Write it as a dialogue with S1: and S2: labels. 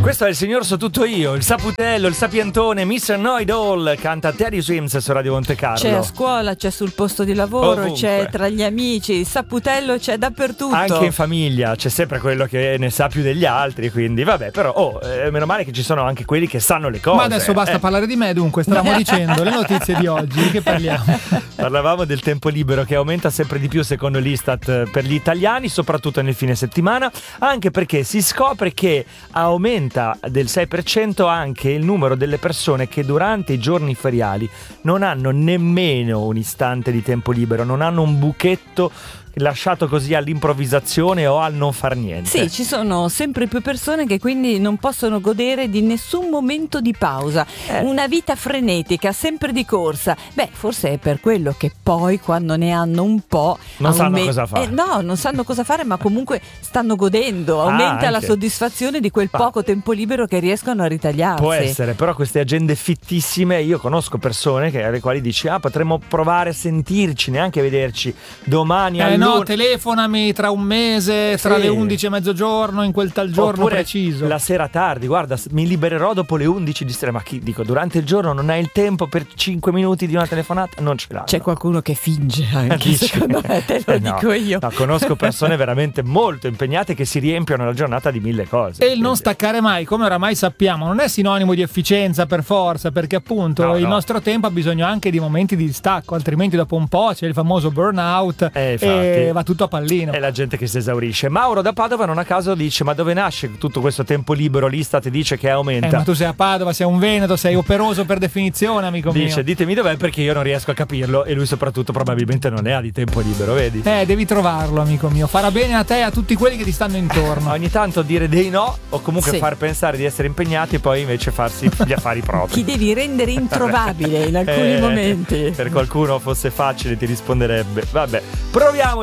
S1: Questo è il signor So Tutto Io, il saputello, il sapientone, Mr. Know-It-All, canta Teddy Swims su Radio Monte Carlo.
S2: C'è a scuola, c'è sul posto di lavoro,
S1: ovunque.
S2: c'è tra gli amici, il saputello c'è dappertutto.
S1: Anche in famiglia c'è sempre quello che ne sa più degli altri, quindi vabbè, però meno male che ci sono anche quelli che sanno le cose.
S3: Ma adesso basta parlare di me, dunque stavamo dicendo le notizie di oggi, di che parliamo?
S1: Parlavamo del tempo libero che aumenta sempre di più secondo l'Istat per gli italiani, soprattutto nel fine settimana, anche perché si scopre che aumenta del 6% anche il numero delle persone che durante i giorni feriali non hanno nemmeno un istante di tempo libero, non hanno un buchetto lasciato così all'improvvisazione o al non far niente.
S2: Sì, ci sono sempre più persone che quindi non possono godere di nessun momento di pausa, una vita frenetica, sempre di corsa. Beh, forse è per quello che poi quando ne hanno un po'
S1: non sanno cosa fare.
S2: No, non sanno cosa fare, ma comunque stanno godendo, aumenta la soddisfazione di quel poco tempo libero che riescono a ritagliarsi.
S1: Può essere, però queste agende fittissime, io conosco persone alle quali dici potremmo provare a sentirci, neanche vederci domani
S3: no, telefonami tra un mese, tra le 11 e mezzogiorno, in quel tal giorno.
S1: Oppure
S3: preciso.
S1: La sera tardi, guarda, mi libererò dopo le 11 di sera. Ma durante il giorno non hai il tempo per 5 minuti di una telefonata? Non ce l'hanno.
S2: C'è qualcuno che finge anche, secondo me, te lo dico io.
S1: No, conosco persone veramente molto impegnate che si riempiono la giornata di 1000 cose.
S3: E il non staccare mai, come oramai sappiamo, non è sinonimo di efficienza per forza, perché appunto il nostro tempo ha bisogno anche di momenti di stacco, altrimenti dopo un po' c'è il famoso burnout e va tutto a pallino.
S1: È la gente che si esaurisce. Mauro da Padova non a caso dice: ma dove nasce tutto questo tempo libero? L'Istat dice che aumenta.
S3: Ma tu sei a Padova, sei un veneto, sei operoso per definizione, amico mio.
S1: Dice: ditemi dov'è, perché io non riesco a capirlo. E lui soprattutto probabilmente non ne ha di tempo libero, vedi?
S3: Devi trovarlo, amico mio. Farà bene a te e a tutti quelli che ti stanno intorno.
S1: Ogni tanto dire dei no, o comunque far pensare di essere impegnati e poi invece farsi gli affari propri.
S2: Ti devi rendere introvabile in alcuni momenti.
S1: Per qualcuno fosse facile ti risponderebbe. Vabbè, proviamo